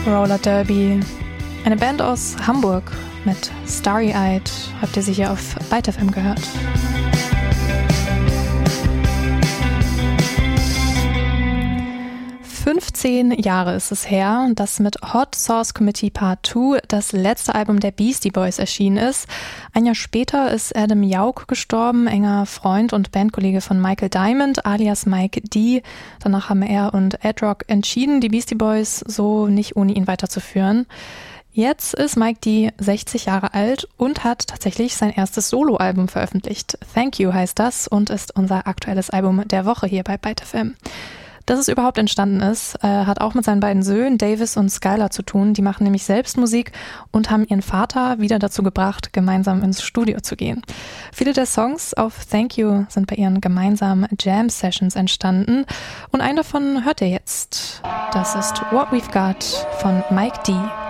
Roller Derby. Eine Band aus Hamburg mit Starry Eyed habt ihr sicher auf Byte FM gehört. ...15 Jahre ist es her, dass mit Hot Sauce Committee Part 2 das letzte Album der Beastie Boys erschienen ist. Ein Jahr später ist Adam Yauch gestorben, enger Freund und Bandkollege von Michael Diamond, alias Mike D. Danach haben er und Ed Rock entschieden, die Beastie Boys so nicht ohne ihn weiterzuführen. Jetzt ist Mike D. 60 Jahre alt und hat tatsächlich sein erstes Soloalbum veröffentlicht. Thank You heißt das und ist unser aktuelles Album der Woche hier bei Byte FM. Dass es überhaupt entstanden ist, hat auch mit seinen beiden Söhnen Davis und Skylar zu tun. Die machen nämlich selbst Musik und haben ihren Vater wieder dazu gebracht, gemeinsam ins Studio zu gehen. Viele der Songs auf Thank You sind bei ihren gemeinsamen Jam-Sessions entstanden und einen davon hört ihr jetzt. Das ist What We've Got von Mike D.